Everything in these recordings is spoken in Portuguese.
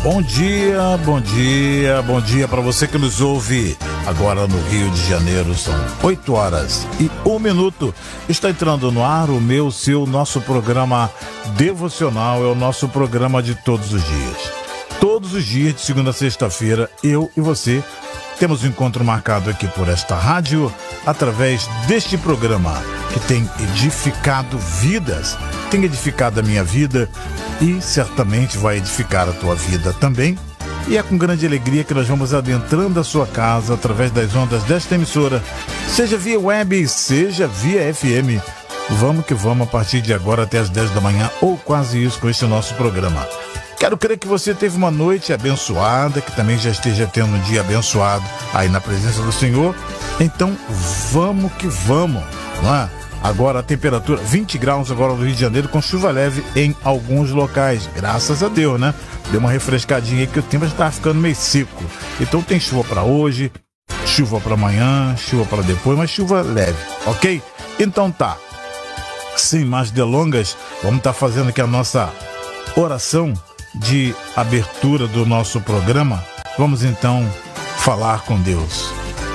Bom dia, bom dia, bom dia para você que nos ouve agora no Rio de Janeiro. São 8h01. Está entrando no ar o meu, seu, nosso programa devocional. É o nosso programa de todos os dias. Todos os dias, de segunda a sexta-feira, eu e você temos um encontro marcado aqui por esta rádio, através deste programa que tem edificado vidas, tem edificado a minha vida e certamente vai edificar a tua vida também. E é com grande alegria que nós vamos adentrando a sua casa através das ondas desta emissora, seja via web, seja via FM. Vamos que vamos a partir de agora até as 10 da manhã, ou quase isso, com este nosso programa. Quero crer que você teve uma noite abençoada, que também já esteja tendo um dia abençoado aí na presença do Senhor. Então vamos que vamos, não é? Agora a temperatura 20 graus agora no Rio de Janeiro, com chuva leve em alguns locais, graças a Deus, né? Deu uma refrescadinha aí que o tempo já está ficando meio seco. Então tem chuva para hoje, chuva para amanhã, chuva para depois, mas chuva leve, ok? Então tá, sem mais delongas, vamos estar fazendo aqui a nossa oração de abertura do nosso programa. Vamos então falar com Deus.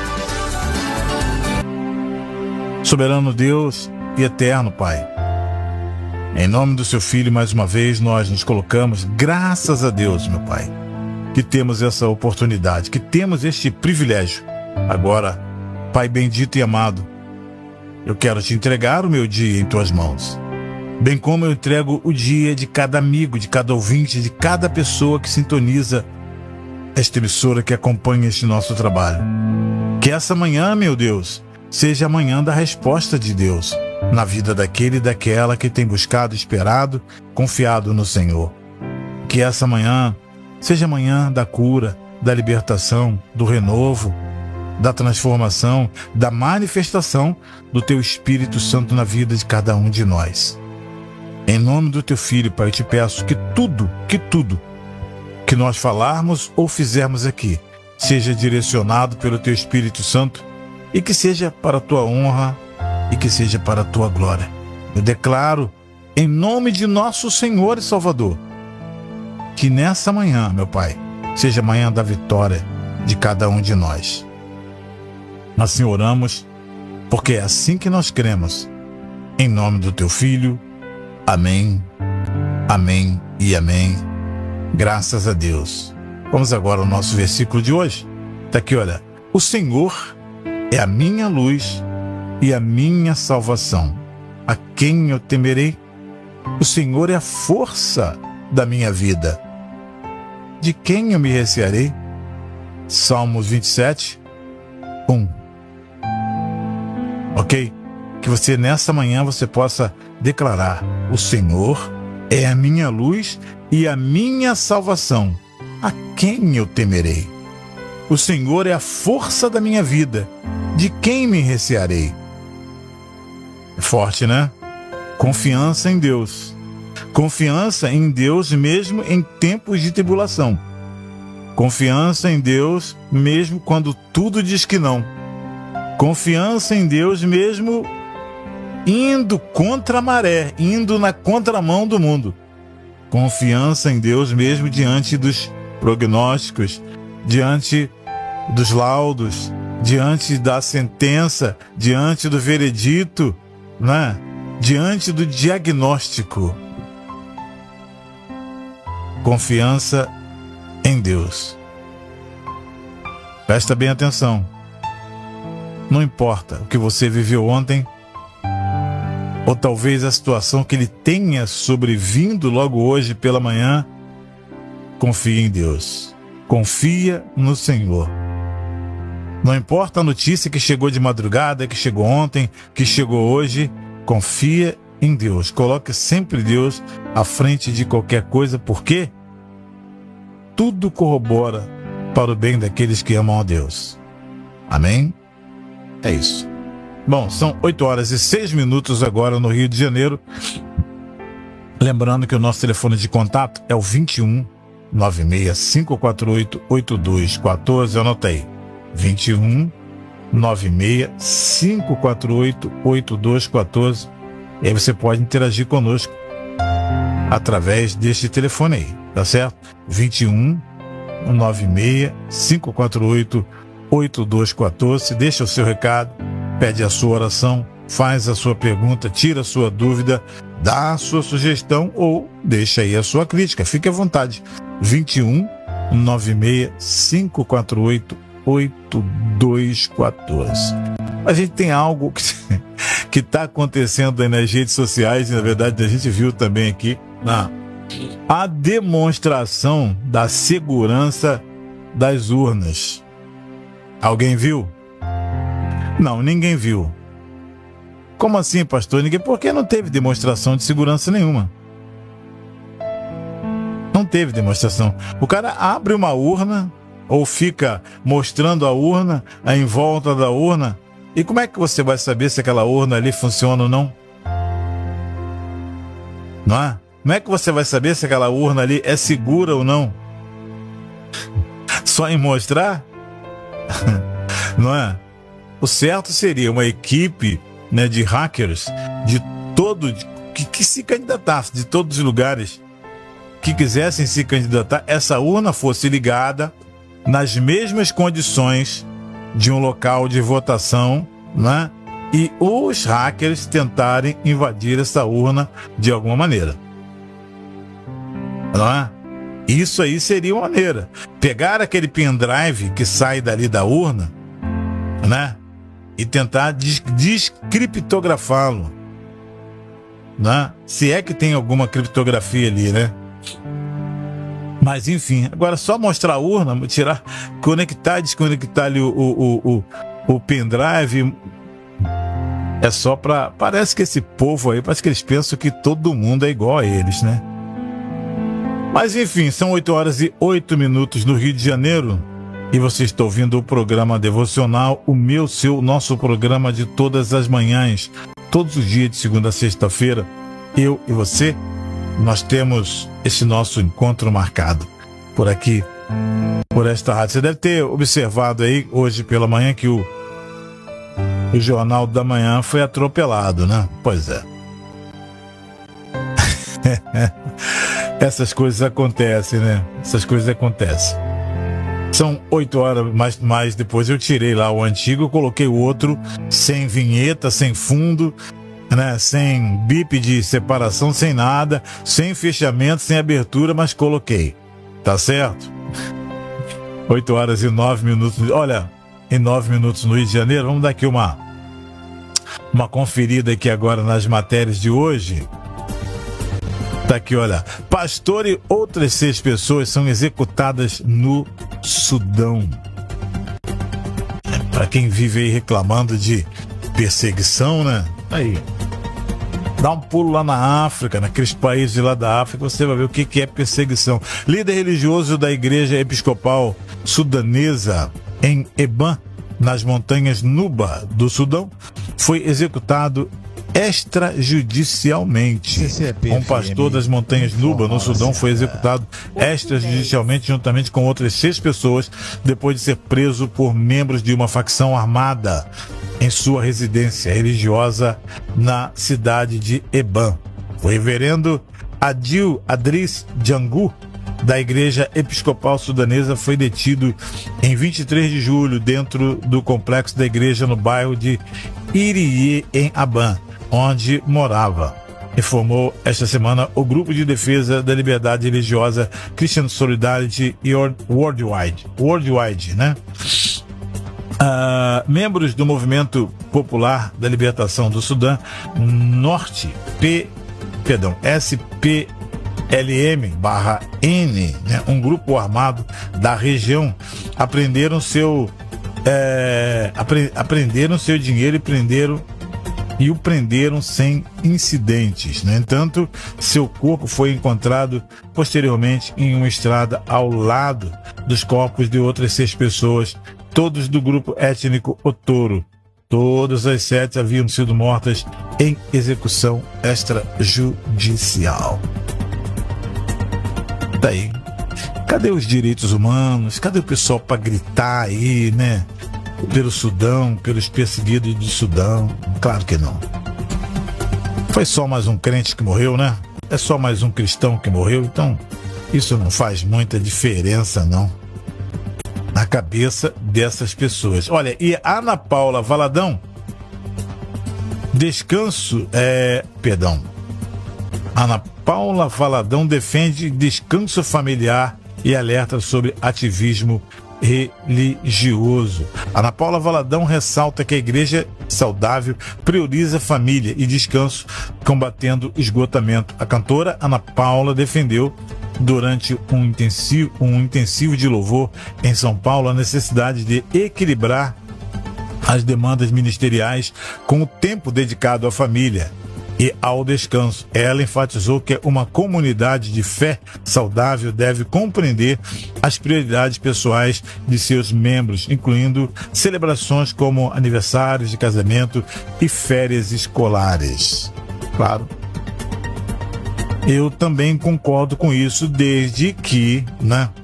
Soberano Deus e eterno Pai, em nome do seu Filho, mais uma vez nós nos colocamos, graças a Deus, meu Pai, que temos essa oportunidade, que temos este privilégio. Agora, Pai bendito e amado, eu quero te entregar o meu dia em tuas mãos, bem como eu entrego o dia de cada amigo, de cada ouvinte, de cada pessoa que sintoniza esta emissora, que acompanha este nosso trabalho. Que essa manhã, meu Deus, seja a manhã da resposta de Deus na vida daquele e daquela que tem buscado, esperado, confiado no Senhor. Que essa manhã seja a manhã da cura, da libertação, do renovo, da transformação, da manifestação do Teu Espírito Santo na vida de cada um de nós. Em nome do Teu Filho, Pai, eu te peço que tudo que nós falarmos ou fizermos aqui seja direcionado pelo Teu Espírito Santo e que seja para a Tua honra e que seja para a Tua glória. Eu declaro, em nome de nosso Senhor e Salvador, que nessa manhã, meu Pai, seja a manhã da vitória de cada um de nós. Assim oramos, porque é assim que nós cremos. Em nome do Teu Filho. Amém, amém e amém. Graças a Deus. Vamos agora ao nosso versículo de hoje. Está aqui, olha. O Senhor é a minha luz e a minha salvação. A quem eu temerei? O Senhor é a força da minha vida. De quem eu me recearei? Salmos 27, 1. Ok? Que você nessa manhã você possa declarar: o Senhor é a minha luz e a minha salvação. A quem eu temerei? O Senhor é a força da minha vida. De quem me recearei? É forte, né? Confiança em Deus. Confiança em Deus mesmo em tempos de tribulação. Confiança em Deus mesmo quando tudo diz que não. Confiança em Deus mesmo indo contra a maré, indo na contramão do mundo. Confiança em Deus mesmo diante dos prognósticos, diante dos laudos, diante da sentença, diante do veredito, né? Diante do diagnóstico. Confiança em Deus. Presta bem atenção. Não importa o que você viveu ontem, ou talvez a situação que lhe tenha sobrevindo logo hoje pela manhã, confie em Deus. Confia no Senhor. Não importa a notícia que chegou de madrugada, que chegou ontem, que chegou hoje, confia em Deus. Coloque sempre Deus à frente de qualquer coisa, porque tudo corrobora para o bem daqueles que amam a Deus. Amém? É isso. Bom, são 8h06 agora no Rio de Janeiro. Lembrando que o nosso telefone de contato é o 21 96 548 8214. Eu anotei. 21 96 548 8214. E aí você pode interagir conosco através deste telefone aí, tá certo? 21 96 548 8214. Deixa o seu recado, pede a sua oração, faz a sua pergunta, tira a sua dúvida, dá a sua sugestão ou deixa aí a sua crítica. Fique à vontade. 21 96 548 8214. A gente tem algo que está acontecendo aí nas redes sociais, e na verdade a gente viu também aqui a demonstração da segurança das urnas. Alguém viu? Não, ninguém viu. Como assim, pastor? Ninguém? Porque não teve demonstração de segurança nenhuma. Não teve demonstração. O cara abre uma urna ou fica mostrando a urna, em volta da urna. E como é que você vai saber se aquela urna ali funciona ou não? Não é? Como é que você vai saber se aquela urna ali é segura ou não? Só em mostrar? Não é? O certo seria uma equipe, né, de hackers que se candidatasse de todos os lugares que quisessem se candidatar, essa urna fosse ligada nas mesmas condições de um local de votação, né? E os hackers tentarem invadir essa urna de alguma maneira. Não é? Isso aí seria uma maneira. Pegar aquele pendrive que sai dali da urna, né? E tentar descriptografá-lo, né? Se é que tem alguma criptografia ali, né? Mas enfim, agora só mostrar a urna, tirar, conectar e desconectar ali o pendrive, é só pra... Parece que esse povo aí, parece que eles pensam que todo mundo é igual a eles, né? Mas enfim, são 8h08 no Rio de Janeiro e você está ouvindo o programa devocional, nosso programa de todas as manhãs, todos os dias de segunda a sexta-feira, eu e você, nós temos esse nosso encontro marcado por aqui, por esta rádio. Você deve ter observado aí hoje pela manhã que o Jornal da Manhã foi atropelado, né? Pois é. Essas coisas acontecem, né? Essas coisas acontecem. São 8h, mais depois eu tirei lá o antigo, coloquei o outro sem vinheta, sem fundo, né? Sem bip de separação, sem nada, sem fechamento, sem abertura, mas coloquei. Tá certo? 8h09. Olha, em 9 minutos no Rio de Janeiro, vamos dar aqui uma conferida aqui agora nas matérias de hoje. Tá aqui, olha. Pastor e outras 6 pessoas são executadas no Sudão. Para quem vive aí reclamando de perseguição, né? Aí. Dá um pulo lá na África, naqueles países lá da África, você vai ver o que é perseguição. Líder religioso da Igreja Episcopal Sudanesa em Eban, nas montanhas Nuba do Sudão, foi executado extrajudicialmente. Um pastor das montanhas Nuba, no Sudão, foi executado extrajudicialmente juntamente com outras 6 pessoas depois de ser preso por membros de uma facção armada em sua residência religiosa na cidade de Eban. O reverendo Adil Adris Jangu, da Igreja Episcopal Sudanesa, foi detido em 23 de julho dentro do complexo da igreja no bairro de Irie, em Aban, onde morava, informou esta semana o Grupo de Defesa da Liberdade Religiosa Christian Solidarity Worldwide, né? Membros do Movimento Popular da Libertação do Sudão Norte, SPLM/N, né? Um grupo armado da região, apreenderam seu dinheiro e o prenderam sem incidentes. No entanto, seu corpo foi encontrado posteriormente em uma estrada ao lado dos corpos de outras 6 pessoas, todos do grupo étnico Otoro. Todas as 7 haviam sido mortas em execução extrajudicial. Daí, cadê os direitos humanos? Cadê o pessoal para gritar aí, né? Pelo Sudão, pelos perseguidos do Sudão? Claro que não. Foi só mais um crente que morreu, né? é só mais um cristão que morreu, então isso não faz muita diferença, não, na cabeça dessas pessoas. Olha, e Ana Paula Valadão, Ana Paula Valadão defende descanso familiar e alerta sobre ativismo religioso. Ana Paula Valadão ressalta que a igreja saudável prioriza família e descanso, combatendo esgotamento. A cantora Ana Paula defendeu durante um intensivo de louvor em São Paulo a necessidade de equilibrar as demandas ministeriais com o tempo dedicado à família e ao descanso. Ela enfatizou que uma comunidade de fé saudável deve compreender as prioridades pessoais de seus membros, incluindo celebrações como aniversários de casamento e férias escolares. Claro, eu também concordo com isso, desde que, né,